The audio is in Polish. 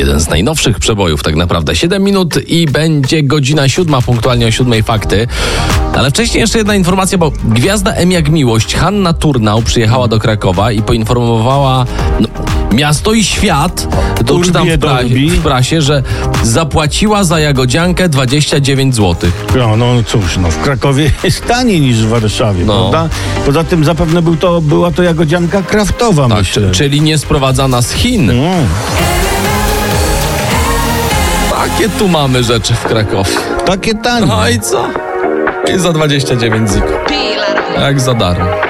jeden z najnowszych przebojów, tak naprawdę 7 minut i będzie godzina 7, punktualnie o 7 fakty. Ale wcześniej jeszcze jedna informacja, bo gwiazda M jak miłość, Hanna Turnau, przyjechała do Krakowa i poinformowała miasto i świat, to czytam w prasie, że zapłaciła za jagodziankę 29 zł. No cóż, w Krakowie jest taniej niż w Warszawie, prawda? Poza tym zapewne była to jagodzianka kraftowa, tak, myślę. Czyli nie sprowadzana z Chin. Takie tu mamy rzeczy w Krakowie. Takie tanie. No i co? I za 29 ziko. Jak za darmo.